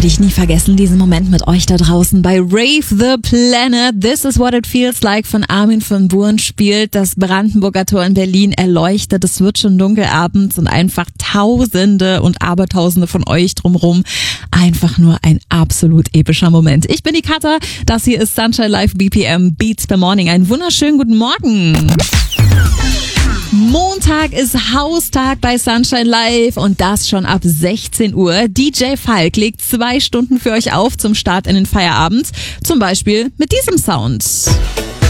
werde ich nie vergessen, diesen Moment mit euch da draußen bei Rave the Planet. This is what it feels like von Armin van Buuren spielt. Das Brandenburger Tor in Berlin erleuchtet. Es wird schon dunkel abends und einfach Tausende und Abertausende von euch drumherum. Einfach nur ein absolut epischer Moment. Ich bin die Katha. Das hier ist Sunshine Live BPM Beats per Morning. Einen wunderschönen guten Morgen. Montag ist Haustag bei Sunshine Live und das schon ab 16 Uhr. DJ Falk legt 2 Stunden für euch auf zum Start in den Feierabend. Zum Beispiel mit diesem Sound.